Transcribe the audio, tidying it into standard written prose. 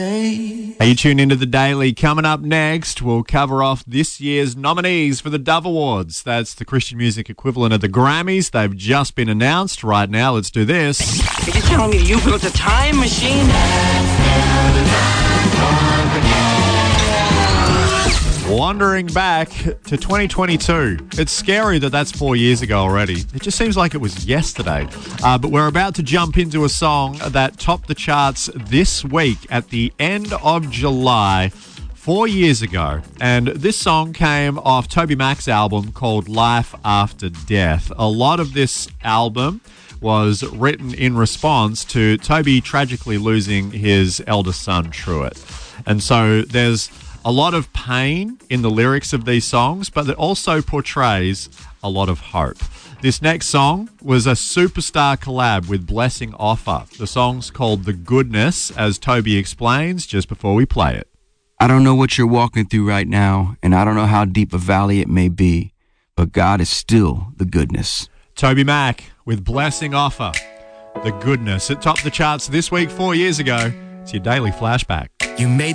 Are you tuned into The Daily? Coming up next, we'll cover off this year's nominees for the Dove Awards. That's the Christian music equivalent of the Grammys. They've just been announced. Right now, let's do this. Are you telling me you built a time machine? Wandering back to 2022. It's scary that that's 4 years ago already. It just seems like it was yesterday. But we're about to jump into a song that topped the charts this week at the end of July, 4 years ago. And this song came off TobyMac's album called Life After Death. A lot of this album was written in response to Toby tragically losing his eldest son, Truett. And so there's a lot of pain in the lyrics of these songs, but it also portrays a lot of hope. This next song was a superstar collab with Blessing Offor. The song's called The Goodness, as Toby explains just before we play it. I don't know what you're walking through right now, and I don't know how deep a valley it may be, but God is still the goodness. TobyMac with Blessing Offor, The Goodness. It topped the charts this week 4 years ago. It's your daily flashback. You made